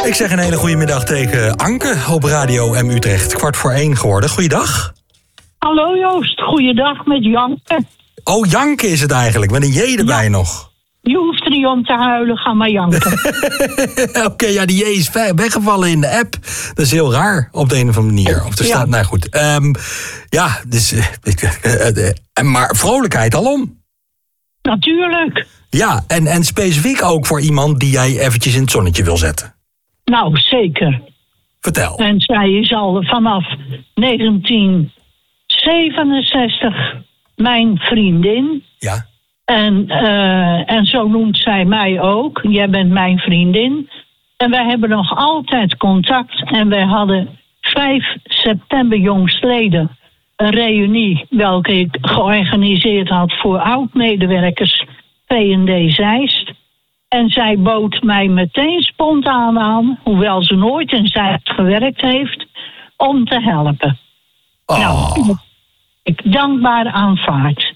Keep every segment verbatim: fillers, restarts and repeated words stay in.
Ik zeg een hele goede middag tegen Anke op Radio M Utrecht. Kwart voor één geworden. Goeiedag. Hallo Joost, goeiedag met Janke. Oh, Janke is het eigenlijk, met een J erbij ja. nog. Je hoeft er niet om te huilen, ga maar janken. Oké, okay, ja, die J is weggevallen in de app. Dat is heel raar, op de een of andere manier. Of er staat, ja. nou goed. Um, ja, dus, uh, uh, uh, uh, maar vrolijkheid alom. Natuurlijk. Ja, en, en specifiek ook voor iemand die jij eventjes in het zonnetje wil zetten. Nou, zeker. Vertel. En zij is al vanaf negentien zevenenzestig mijn vriendin. Ja. En, uh, en zo noemt zij mij ook. Jij bent mijn vriendin. En wij hebben nog altijd contact. En wij hadden vijf september jongstleden een reunie, welke ik georganiseerd had voor oud-medewerkers V en D Zeist. En zij bood mij meteen spontaan aan, hoewel ze nooit in Zeist gewerkt heeft, om te helpen. Oh. Nou, ik dankbaar aanvaard.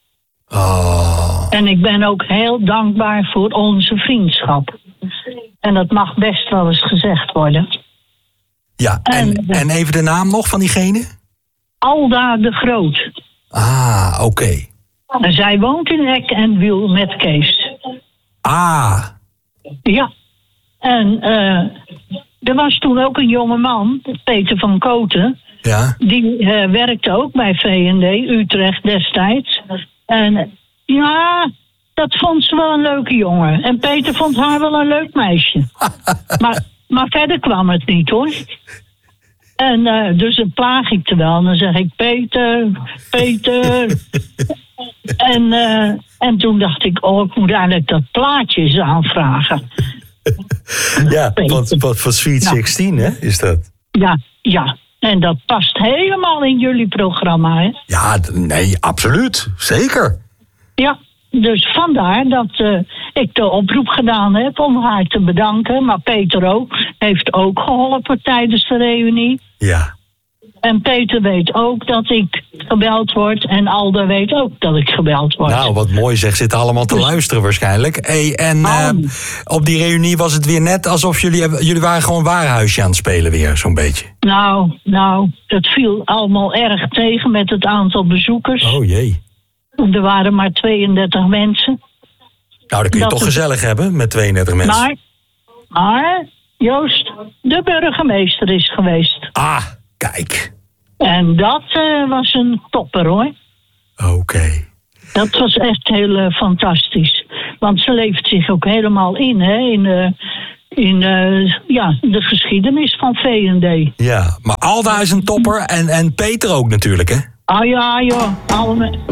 Oh. En ik ben ook heel dankbaar voor onze vriendschap. En dat mag best wel eens gezegd worden. Ja, en, en, en even de naam nog van diegene? Alda de Groot. Ah, oké. Okay. En zij woont in Eck en Wiel met Kees. Ah. Ja. En uh, er was toen ook een jongeman, Peter van Koten. Ja. Die uh, werkte ook bij V en D, Utrecht destijds. En ja, dat vond ze wel een leuke jongen. En Peter vond haar wel een leuk meisje. maar, maar verder kwam het niet, hoor. En uh, dus dan plaag ik er wel. En dan zeg ik, Peter, Peter. en, uh, en toen dacht ik, oh, ik moet eigenlijk dat plaatje eens aanvragen. Ja, wat, wat voor Sweet nou, zestien, hè, is dat? Ja, ja. En dat past helemaal in jullie programma, hè? Ja, nee, absoluut. Zeker. Ja, dus vandaar dat uh, ik de oproep gedaan heb om haar te bedanken. Maar Peter ook, heeft ook geholpen tijdens de reunie. Ja. En Peter weet ook dat ik gebeld word. En Alda weet ook dat ik gebeld word. Nou, wat mooi zeg. Zitten allemaal te luisteren waarschijnlijk. Hey, en uh, op die reunie was het weer net alsof jullie... Jullie waren gewoon warenhuisje aan het spelen weer, zo'n beetje. Nou, nou, dat viel allemaal erg tegen met het aantal bezoekers. Oh jee. Er waren maar tweeëndertig mensen. Nou, dan kun je dat toch het... gezellig hebben met tweeëndertig mensen. Maar, maar, Joost, de burgemeester is geweest. Ah, kijk. En dat uh, was een topper, hoor. Oké. Okay. Dat was echt heel uh, fantastisch. Want ze leeft zich ook helemaal in, hè, in, uh, in uh, ja, de geschiedenis van V en D. Ja, maar Alda is een topper en, en Peter ook natuurlijk, hè? Ah ja, joh. Alle...